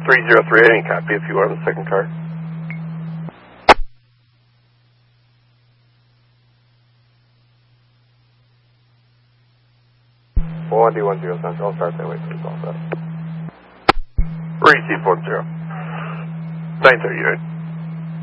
3038, any copy if you are on the second car. 1D10 Central, I'll start that way, please, all set. Receive 10. 938.